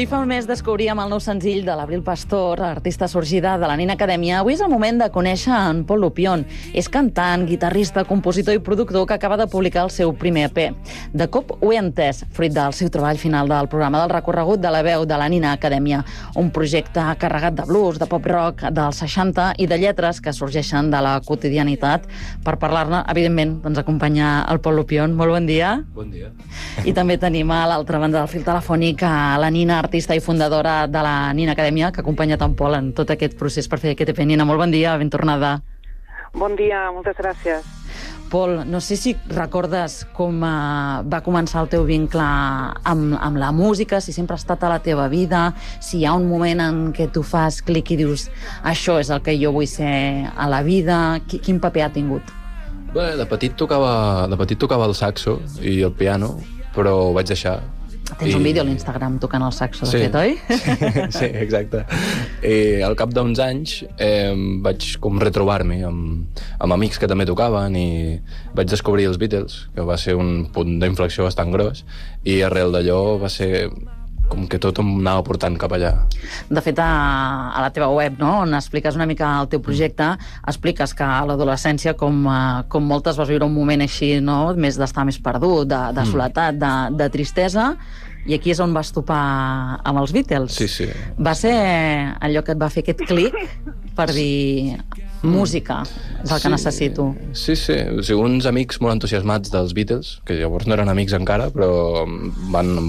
Si fa un mes descobríem el nou senzill de l'Abril Pastor, artista sorgida de la Nina Acadèmia, avui és el moment de conèixer en Pol Lupión. És cantant, guitarrista, compositor i productor que acaba de publicar el seu primer EP. De cop ho he entès, fruit del seu treball final del programa del recorregut de la veu de la Nina Acadèmia, un projecte carregat de blues, de pop-rock, dels 60 i de lletres que sorgeixen de la quotidianitat. Per parlar-ne, evidentment, ens acompanya el Pol Lupión. Molt bon dia. Bon dia. I també tenim a l'altra banda del fil telefònic a la Nina, artista i fundadora de la Nina Acadèmia, que ha acompanyat en Pol en tot aquest procés per fer aquest EP. Nina, molt bon dia, ben tornada. Bon dia, moltes gràcies. Pol, no sé si recordes com va començar el teu vincle amb la música, si sempre ha estat a la teva vida, si hi ha un moment en què tu fas clic i dius això és el que jo vull ser a la vida. Quin paper ha tingut? Bé, de petit tocava el saxo i el piano, però ho vaig deixar. Tens un vídeo a l'Instagram tocant el saxo, de fet, oi? Sí, exacte. I al cap d'uns anys vaig com retrobar-m'hi amb amics que també tocaven i vaig descobrir els Beatles, que va ser un punt d'inflexió bastant gros, i arrel d'allò va ser com que tot em anava portant cap allà. De fet, a la teva web, no?, on expliques una mica el teu projecte, expliques que a l'adolescència, com moltes, vas viure un moment així, no?, més d'estar més perdut, de soledat, de tristesa, i aquí és on vas topar amb els Beatles. Sí, sí. Va ser allò que et va fer aquest clic per dir música és el que necessito. Sí, sí. O sigui, uns amics molt entusiasmats dels Beatles, que llavors no eren amics encara, però em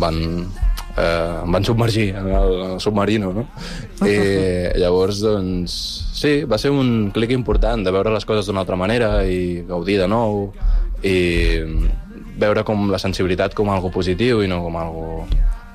van submergir en el submarino, no? I llavors, doncs, sí, va ser un clic important de veure les coses d'una altra manera i gaudir de nou i veure com la sensibilitat com algo positiu i no com algo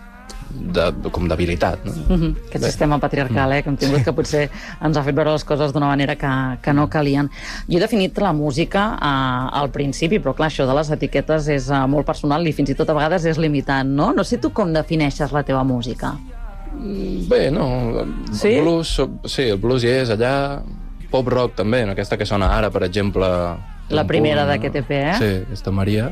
com debilitat, no? Aquest sistema patriarcal que hem tingut, que potser ens ha fet veure les coses d'una manera que no calien. Jo he definit la música al principi, però clar, això de les etiquetes és molt personal i fins i tot a vegades és limitant, no? No sé tu com defineixes la teva música. Bé, no. Sí? El blues, sí, el blues hi és allà. Pop-rock també, en aquesta que sona ara, per exemple. La primera d'aquest EP, Sí, aquesta Maria.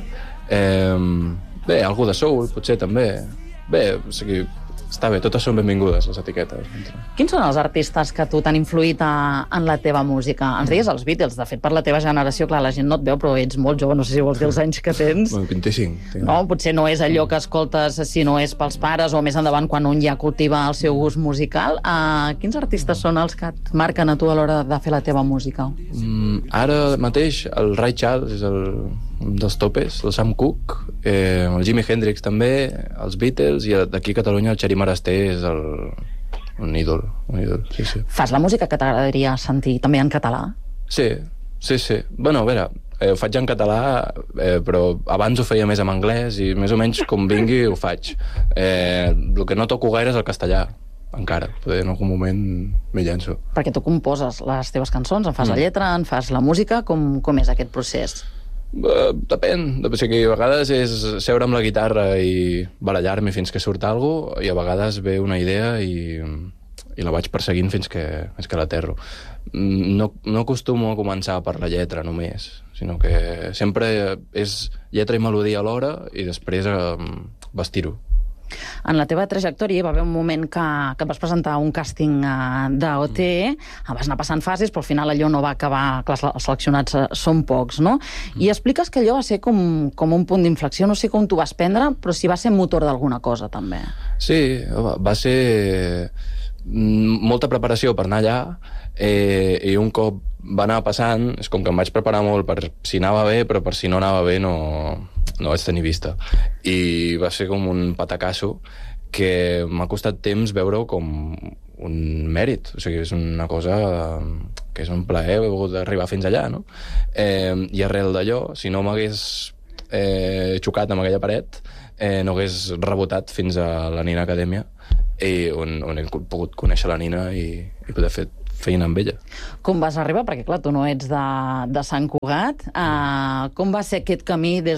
Bé, algú de soul, potser també. Bé, o sigui, està bé, totes són benvingudes, les etiquetes. Quins són els artistes que tu t'han influït en la teva música? Ens deies els Beatles, de fet, per la teva generació, clar, la gent no et veu, però ets molt jove, no sé si vols dir els anys que tens. 25. No, potser no és allò que escoltes si no és pels pares o més endavant quan un ja cultiva el seu gust musical. Quins artistes són els que et marquen a tu a l'hora de fer la teva música? Ara mateix el Ray Charles és un dels topes, el Sam Cooke, el Jimi Hendrix també, els Beatles, i d'aquí a Catalunya el Xarí Marasté és un ídol, sí, sí. Fas la música que t'agradaria sentir també en català? Sí. Bueno, a veure, ho faig en català, però abans ho feia més en anglès i més o menys com vingui ho faig. El que no toco gaire és el castellà, encara. Potser en algun moment m'hi llenço. Perquè tu composes les teves cançons, en fas la lletra, en fas la música, com és aquest procés? Depèn. O sigui, a vegades és seure amb la guitarra i barallar-me fins que surt alguna cosa, i a vegades ve una idea i la vaig perseguint fins que l'aterro. No acostumo a començar per la lletra només, sinó que sempre és lletra i melodia alhora i després vestir-ho. En la teva trajectòria va haver un moment que et vas presentar a un càsting d'OT, vas anar passant fases, però al final allò no va acabar, clar, els seleccionats són pocs, no? I expliques que allò va ser com un punt d'inflexió, no sé com t'ho vas prendre, però si va ser motor d'alguna cosa, també. Sí, va ser molta preparació per anar allà, i un cop va anar passant, és com que em vaig preparar molt per si anava bé, però per si no anava bé no vaig tenir vista. I va ser com un patacasso que m'ha costat temps veure-ho com un mèrit. O sigui, és una cosa que és un plaer d'arribar fins allà, no? I arrel d'allò, si no m'hagués xocat amb aquella paret, no hagués rebotat fins a la Nina Acadèmia, on he pogut conèixer la Nina i poder fer feina amb ella. Com vas arribar? Perquè, clar, tu no ets de Sant Cugat. Com va ser aquest camí des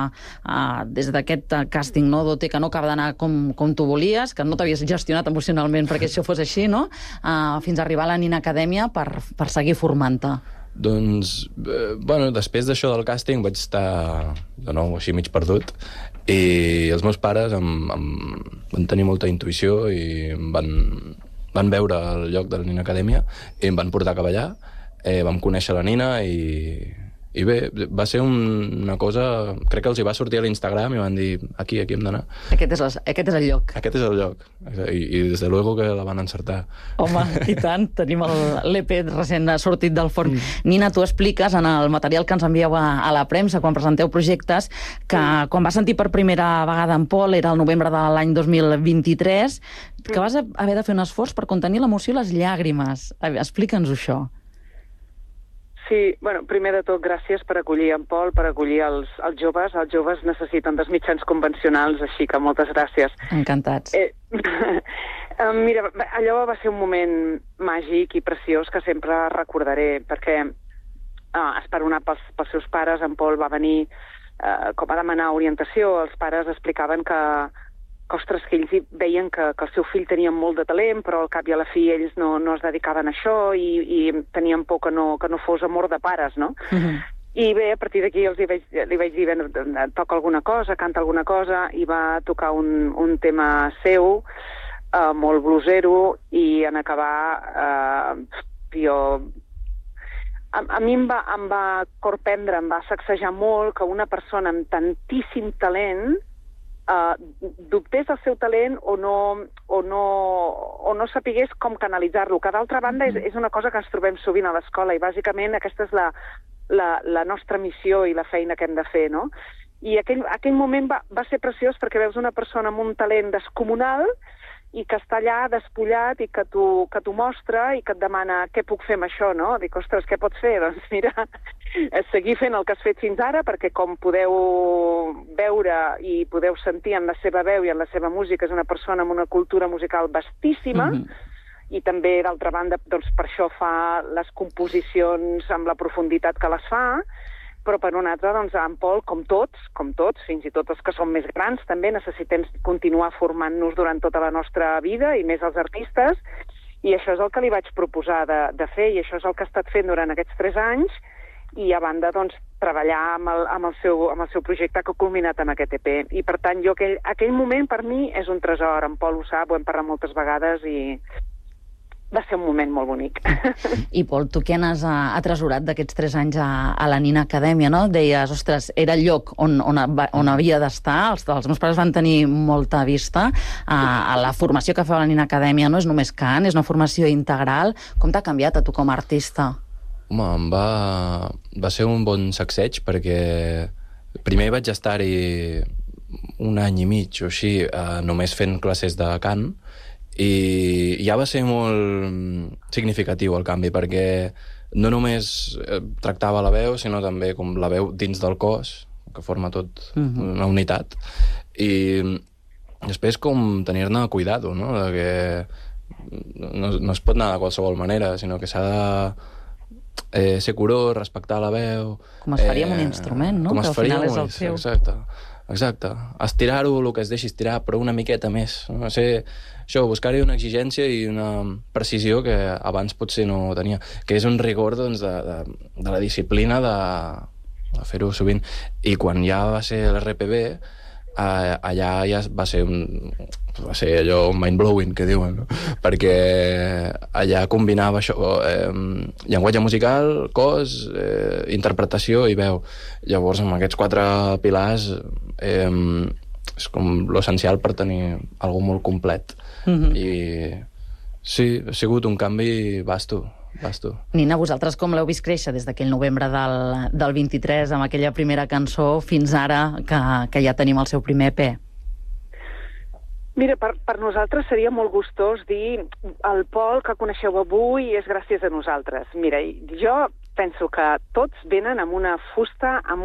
d'aquest càsting, no, d'OT, que no acaba d'anar com tu volies, que no t'havies gestionat emocionalment perquè això fos així, no? Fins a arribar a la Nina Acadèmia per seguir formant-te? Doncs, bueno, després d'això del càsting vaig estar de nou així mig perdut i els meus pares van tenir molta intuïció i van veure el lloc de la Nina Acadèmia i em van portar cap allà, vam conèixer la Nina i bé, va ser una cosa... Crec que els hi va sortir a l'Instagram i van dir aquí hem d'anar. Aquest és el lloc. Aquest és el lloc. I des de luego que la van encertar. Home, i tant, tenim l'EP recent sortit del forn. Nina, tu expliques en el material que ens envieu a la premsa quan presenteu projectes que quan vas sentir per primera vegada en Pol, era el novembre de l'any 2023, que vas haver de fer un esforç per contenir l'emoció i les llàgrimes. Explica'ns això. Sí, bueno, primer de tot, gràcies per acollir en Pol, per acollir els joves. Els joves necessiten dels mitjans convencionals, així que moltes gràcies. Encantats. Mira, allò va ser un moment màgic i preciós que sempre recordaré, perquè esperonat pels seus pares, en Pol va venir com a demanar orientació. Els pares explicaven que ostres, que ells veien que el seu fill tenia molt de talent, però al cap i a la fi ells no es dedicaven a això i tenien por que no fos amor de pares, no? I bé, a partir d'aquí li vaig dir, toca alguna cosa, canta alguna cosa, i va tocar un tema seu, molt blusero, i en acabar jo... A mi em va corprendre, em va sacsejar molt que una persona amb tantíssim talent dubtés del seu talent o no sapigués com canalitzar-lo, que d'altra banda és una cosa que ens trobem sovint a l'escola i bàsicament aquesta és la nostra missió i la feina que hem de fer, no? I aquell moment va ser preciós perquè veus una persona amb un talent descomunal i que està allà despullat i que t'ho mostra i que et demana què puc fer amb això, no? Dic, ostres, què pots fer? Doncs mira, seguir fent el que has fet fins ara, perquè com podeu veure i podeu sentir en la seva veu i en la seva música, és una persona amb una cultura musical vastíssima, i també, d'altra banda, doncs, per això fa les composicions amb la profunditat que les fa, però per una altra, doncs, en Pol, com tots, fins i tot els que són més grans, també necessitem continuar formant-nos durant tota la nostra vida, i més els artistes, i això és el que li vaig proposar de fer, i això és el que ha estat fent durant aquests 3 anys, i a banda, doncs, treballar amb el seu projecte que ha culminat amb aquest EP. I, per tant, aquell moment, per mi, és un tresor. En Pol ho sap, ho hem parlat moltes vegades, i va ser un moment molt bonic. I, Pol, tu què n'has atresorat d'aquests 3 anys a la Nina Acadèmia, no? Deies, ostres, era el lloc on havia d'estar, els meus pares van tenir molta vista, a la formació que fa la Nina Acadèmia no és només cant, és una formació integral. Com t'ha canviat a tu com a artista? Home, va ser un bon sacseig perquè primer vaig estar-hi 1 any i mig o així, només fent classes de cant, i ja va ser molt significatiu el canvi, perquè no només tractava la veu, sinó també com la veu dins del cos, que forma tot una unitat, i després com tenir-ne cuidado, no? De que no es pot anar de qualsevol manera, sinó que s'ha de ser curós, respectar la veu... Com es faria amb un instrument, no? Que al final és el seu. Exacte. Estirar-ho, el que es deixi estirar, però una miqueta més. No sé, això, buscar-hi una exigència i una precisió que abans potser no tenia, que és un rigor, doncs, de la disciplina de fer-ho sovint. I quan ja va ser l'RPB, allà ja va ser allò mind-blowing, que diuen, no? Perquè allà combinava això, llenguatge musical, cos, interpretació i veu. Llavors, amb aquests 4 pilars és com l'essencial per tenir algo molt complet. I sí, ha sigut un canvi vasto. Nina, vosaltres com l'heu vist créixer des d'aquell novembre del 23 amb aquella primera cançó fins ara que ja tenim el seu primer EP? Mira, per nosaltres seria molt gustós dir el Pol que coneixeu avui és gràcies a nosaltres. Mira, jo penso que tots venen amb una fusta, amb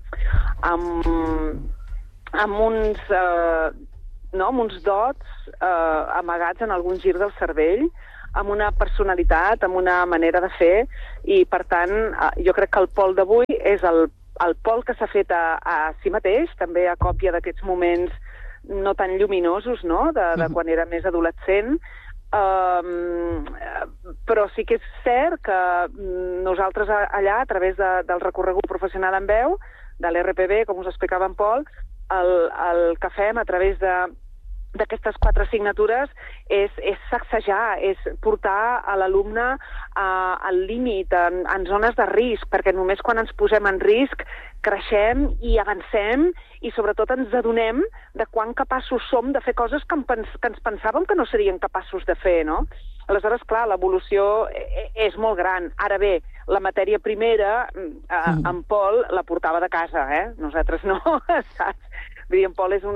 uns dots amagats en algun gir del cervell, amb una personalitat, amb una manera de fer, i per tant jo crec que el Pol d'avui és el Pol que s'ha fet a si mateix, també a còpia d'aquests moments no tan lluminosos, no?, de quan era més adolescent, però sí que és cert que nosaltres allà, a través del recorregut professional en veu, de l'RPB, com us explicava en Pol, el que fem a través d'aquestes 4 assignatures és sacsejar, és portar a l'alumne al límit, en zones de risc, perquè només quan ens posem en risc creixem i avancem i sobretot ens adonem de quan capaços som de fer coses que ens pensàvem que no seríem capaços de fer, no? Aleshores, clar, l'evolució és molt gran. Ara bé, la matèria primera, en Pol la portava de casa, Nosaltres no, saps? Vull dir, en Pol és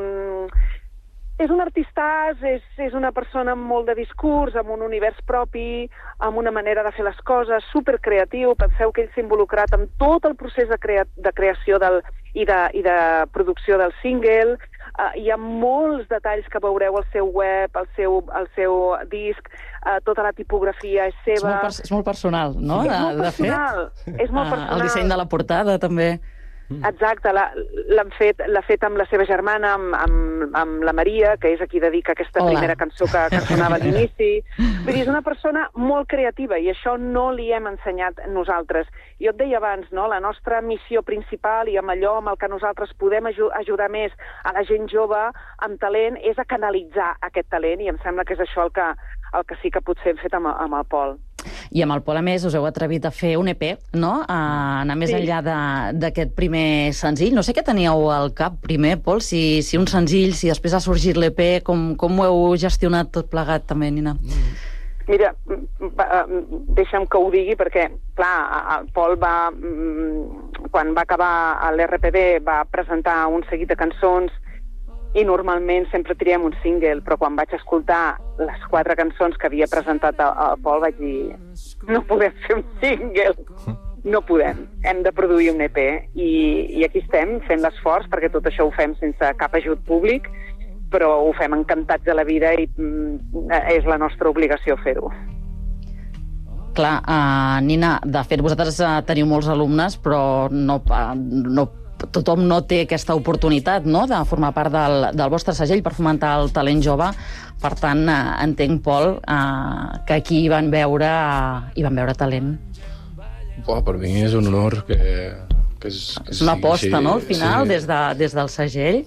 un artistàs, és una persona amb molt de discurs, amb un univers propi, amb una manera de fer les coses, supercreatiu. Penseu que ell s'ha involucrat en tot el procés de creació i de producció del single. Hi ha molts detalls que veureu al seu web, al seu disc, tota la tipografia és seva. És molt personal, no? És molt personal. És molt personal. El disseny de la portada, també. Exacte, l'ha fet amb la seva germana, amb la Maria, que és a qui dedica aquesta primera cançó que sonava a l'inici. Vull dir, és una persona molt creativa i això no li hem ensenyat nosaltres. Jo et deia abans, no? La nostra missió principal i amb allò amb el que nosaltres podem ajudar més a la gent jove amb talent és a canalitzar aquest talent i em sembla que és això el que sí que potser hem fet amb el Pol. I amb el Pol, a més, us heu atrevit a fer un EP, no? A anar més enllà d'aquest primer senzill. No sé què teníeu al cap primer, Pol, si un senzill, si després ha sorgit l'EP, com ho heu gestionat tot plegat també, Nina? Mira, deixa'm que ho digui perquè, clar, el Pol quan va acabar l'RPB va presentar un seguit de cançons i normalment sempre triem un single, però quan vaig escoltar les 4 cançons que havia presentat el Pol vaig dir no podem fer un single, no podem, hem de produir un EP i aquí estem fent l'esforç perquè tot això ho fem sense cap ajut públic, però ho fem encantats de la vida i és la nostra obligació fer-ho. Clar, Nina, de fet vosaltres teniu molts alumnes, però tothom no té aquesta oportunitat, no?, de formar part del vostre segell per fomentar el talent jove. Per tant, entenc, Pol, que aquí hi van veure talent. Per mi és un honor que és una aposta, no?, al final, des del segell.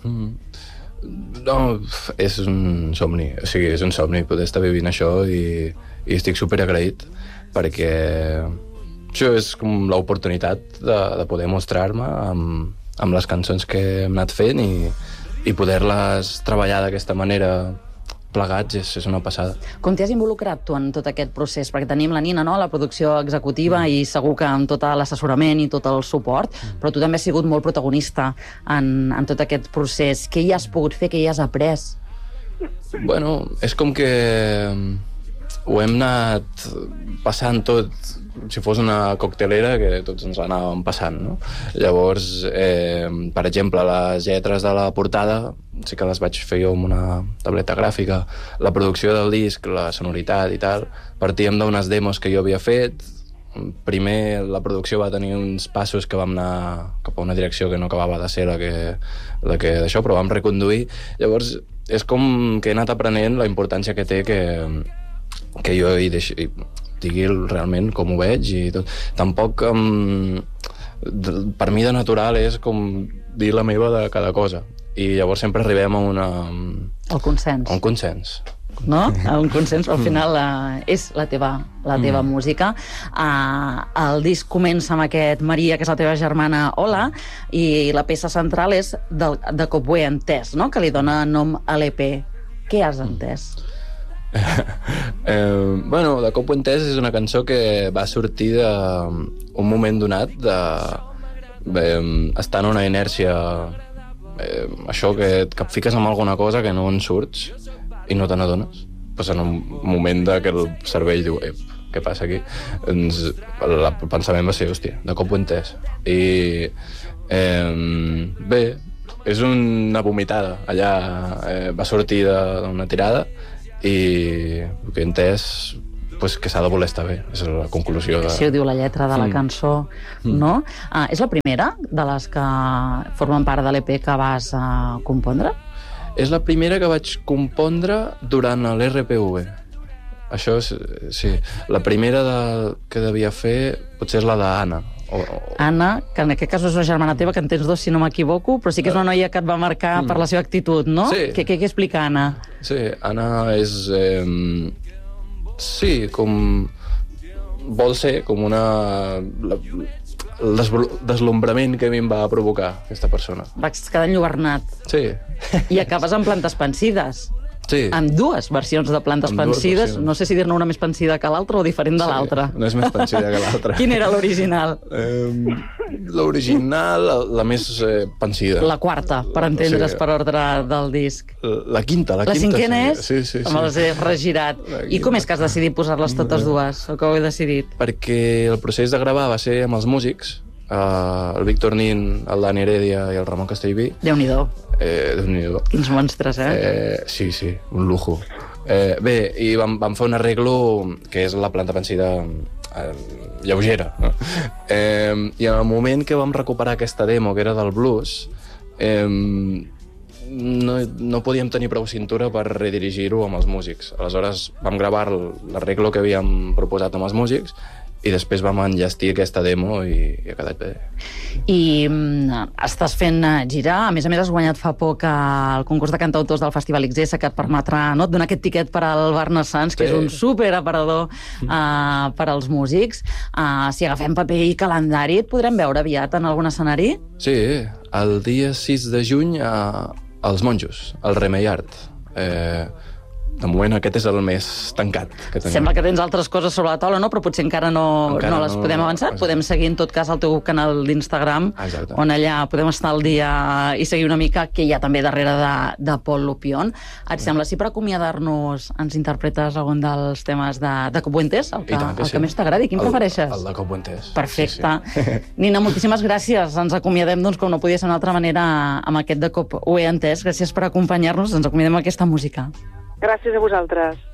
No, és un somni. O sigui, és un somni poder estar vivint això i estic superagraït perquè això és com l'oportunitat de poder mostrar-me amb les cançons que hem anat fent i poder-les treballar d'aquesta manera plegats és una passada. Com t'hi has involucrat tu en tot aquest procés? Perquè tenim la Nina, no?, la producció executiva i segur que amb tot l'assessorament i tot el suport, però tu també has sigut molt protagonista en tot aquest procés. Què hi has pogut fer, què hi has après? Bueno, és com que ho hem anat passant tot si fos una coctelera que tots ens l'anàvem passant, no? Llavors, per exemple, les lletres de la portada sí que les vaig fer jo amb una tableta gràfica. La producció del disc, la sonoritat i tal, partíem d'unes demos que jo havia fet. Primer la producció va tenir uns passos que vam anar cap a una direcció que no acabava de ser la que d'això, però vam reconduir. Llavors, és com que he anat aprenent la importància que té que jo hi digui realment com ho veig i tot. Tampoc per mi de natural és com dir la meva de cada cosa i llavors sempre arribem a el consens. A un consens. No? A un consens, al final és la teva música. El disc comença amb aquest Maria, que és la teva germana Hola, i la peça central és de Cop ho he entès, no?, que li dona nom a l'EP. Què has entès? Bueno, de Cop ho he entès és una cançó que va sortir d'un moment donat estar en una inèrcia, això que et fiques amb alguna cosa que no en surts i no te n'adones. Pues en un moment que el cervell diu què passa aquí? El pensament va ser, hòstia, de cop ho he entès. I bé, és una vomitada. Allà va sortir d'una tirada i el que he entès que s'ha de voler estar bé, és la conclusió de... Així ho diu la lletra de la cançó, no? És la primera de les que formen part de l'EP que vas compondre? És la primera que vaig compondre durant l'RPV. Això sí. La primera que devia fer potser és la d'Anna. Anna, que en aquest cas és una germana teva, que en tens dos, si no m'equivoco, però sí que és una noia que et va marcar per la seva actitud, no? Sí. Què explica Anna? Sí, Anna és... sí, com... Vol ser com una... El deslumbrament que a mi em va provocar aquesta persona. Vaig quedar enlluernat. Sí. I acabes amb plantes pansides. Sí. Amb dues versions de plantes pansides. No sé si dir-ne una més pansida que l'altra o diferent de l'altra. Una és més pansida que l'altra. Quin era l'original? L'original, la més pansida. La quarta, per entendre's, per ordre del disc. La quinta. La cinquena és? Sí. Amb els he regirat. I com és que has decidit posar-les totes dues? O que ho he decidit? Perquè el procés de gravar va ser amb els músics, el Víctor Nin, el Dani Heredia i el Ramon Castellví. Déu-n'hi-do. Déu-n'hi-do. Quins monstres, Sí, un lujo. Bé, i vam fer un arreglo que és la planta pansida lleugera. No? I en el moment que vam recuperar aquesta demo, que era del blues, no podíem tenir prou cintura per redirigir-ho amb els músics. Aleshores vam gravar l'arreglo que havíem proposat amb els músics i després vam enllestir aquesta demo i ha quedat bé. I estàs fent girar, a més has guanyat fa poc el concurs de cantautors del Festival XS, que et permetrà et donar aquest tiquet per al Barnes Sants, que és un superaparador per als músics. Si agafem paper i calendari, et podrem veure aviat en algun escenari? Sí, el dia 6 de juny als Monjos, al Remei Art. De moment aquest és el més tancat que tenim. Sembla que tens altres coses sobre la taula, no? Però potser encara no les podem avançar. Exacte. Podem seguir en tot cas el teu canal d'Instagram, on allà podem estar al dia i seguir una mica què hi ha també darrere de Pol Lupión. Et sembla, si per acomiadar-nos ens interpretes algun dels temes de Copuentes, el que més t'agradi? Quin prefereixes? El de Copuentes. Perfecte. Sí. Nina, moltíssimes gràcies. Ens acomiadem, doncs, com no podia ser d'una altra manera, amb aquest de cop ho he entès. Gràcies per acompanyar-nos. Ens acomiadem amb aquesta música. Gràcies a vosaltres.